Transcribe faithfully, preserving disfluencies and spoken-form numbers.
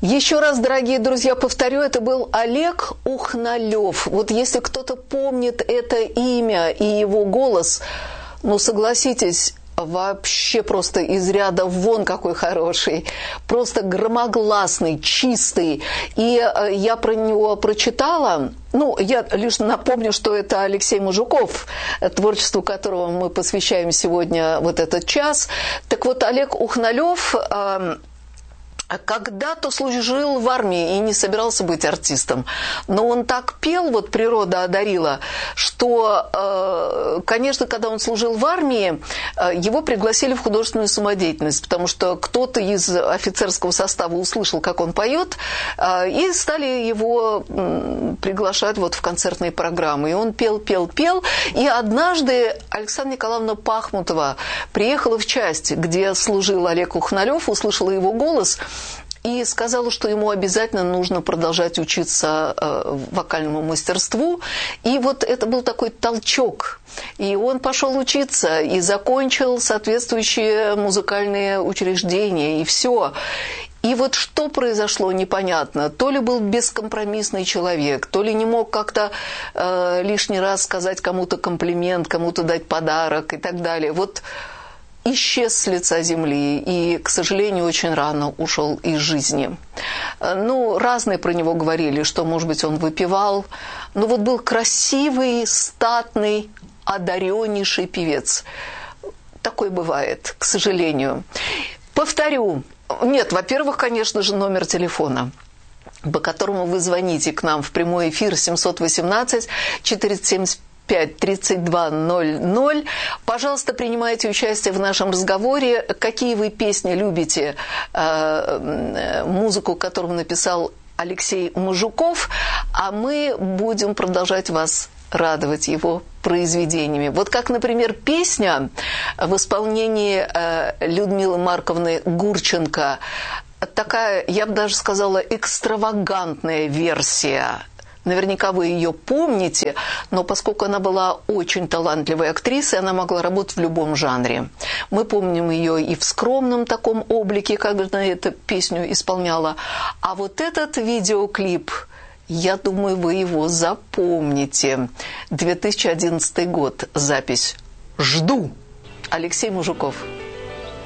Еще раз, дорогие друзья, повторю, это был Олег Ухналев. Вот если кто-то помнит это имя и его голос, ну, согласитесь, вообще просто из ряда вон какой хороший, просто громогласный, чистый. И я про него прочитала, ну, я лишь напомню, что это Алексей Мужиков, творчеству которого мы посвящаем сегодня вот этот час. Так вот, Олег Ухналев когда-то служил в армии и не собирался быть артистом. Но он так пел, вот природа одарила, что, конечно, когда он служил в армии, его пригласили в художественную самодеятельность, потому что кто-то из офицерского состава услышал, как он поет, и стали его приглашать вот в концертные программы. И он пел, пел, пел. И однажды Александра Николаевна Пахмутова приехала в часть, где служил Олег Ухналев, услышала его голос и сказала, что ему обязательно нужно продолжать учиться э, вокальному мастерству. И вот это был такой толчок. И он пошел учиться и закончил соответствующие музыкальные учреждения, и все. И вот что произошло, непонятно. То ли был бескомпромиссный человек, то ли не мог как-то э, лишний раз сказать кому-то комплимент, кому-то дать подарок и так далее. Вот исчез с лица земли и, к сожалению, очень рано ушел из жизни. Ну, разные про него говорили, что, может быть, он выпивал. Но вот был красивый, статный, одареннейший певец. Такой бывает, к сожалению. Повторю. Нет, во-первых, конечно же, номер телефона, по которому вы звоните к нам в прямой эфир семьсот восемнадцать четыреста семьдесят пять тридцать два ноль ноль. Пожалуйста, принимайте участие в нашем разговоре. Какие вы песни любите? Музыку, которую написал Алексей Мужиков. А мы будем продолжать вас радовать его произведениями. Вот как, например, песня в исполнении Людмилы Марковны Гурченко. Такая, я бы даже сказала, экстравагантная версия. Наверняка вы ее помните, но поскольку она была очень талантливой актрисой, она могла работать в любом жанре. Мы помним ее и в скромном таком облике, когда она эту песню исполняла. А вот этот видеоклип, я думаю, вы его запомните. две тысячи одиннадцатый год, запись. «Жду». Алексей Мужиков.